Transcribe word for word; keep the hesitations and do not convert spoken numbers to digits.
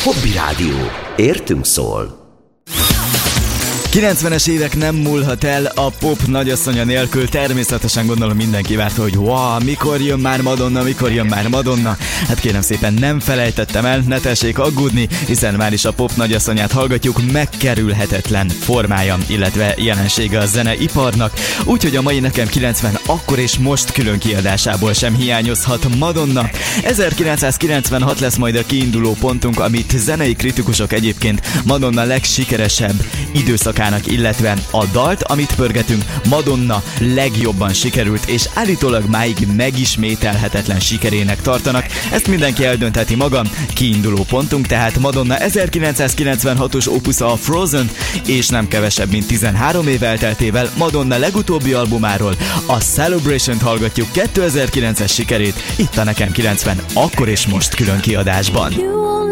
Hobby Rádió. Értünk szól. kilencvenes évek nem múlhat el a pop nagyasszonya nélkül. Természetesen gondolom mindenki várta, hogy wow, mikor jön már Madonna, mikor jön már Madonna. Hát kérem szépen, nem felejtettem el, ne tessék aggódni, hiszen már is a pop nagyasszonyát hallgatjuk, megkerülhetetlen formája, illetve jelensége a zeneiparnak. Úgyhogy a mai Nekem kilencven akkor és most külön kiadásából sem hiányozhat Madonna. ezerkilencszázkilencvenhat lesz majd a kiinduló pontunk, amit zenei kritikusok egyébként Madonna legsikeresebb időszakának, illetve a dalt, amit pörgetünk, Madonna legjobban sikerült és állítólag máig megismételhetetlen sikerének tartanak. Ezt mindenki eldöntheti maga. Kiinduló pontunk tehát Madonna ezerkilencszázkilencvenhatos opusza, a Frozen, és nem kevesebb, mint tizenhárom év elteltével Madonna legutóbbi albumáról, a Celebration-t hallgatjuk, kétezer-kilences sikerét itt a Nekem kilencven akkor és most külön kiadásban.